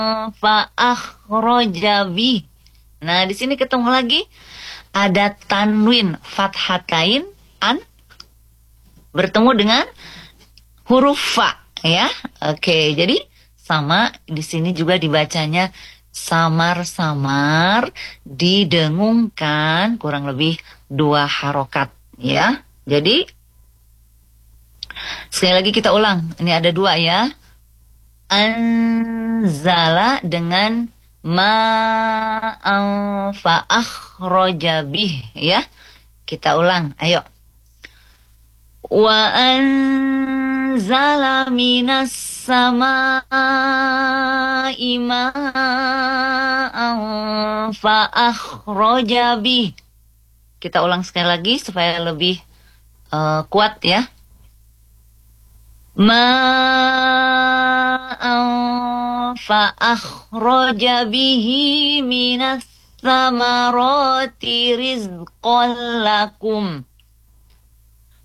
fa'akhroja bih. Nah, di sini ketemu lagi ada tanwin fathatain an bertemu dengan huruf fa ya. Oke, jadi sama di sini juga dibacanya samar-samar, didengungkan kurang lebih 2 harokat ya. Jadi sekali lagi kita ulang. Ini ada 2 ya. Anzala dengan ma'an fa'akhroja bih ya. Kita ulang, ayo. Wa anzala minas sama'i ma'an fa'akhroja bih. Kita ulang sekali lagi supaya lebih kuat ya. Ma'an fa'akhroja bihi minas samarati rizqan lakum.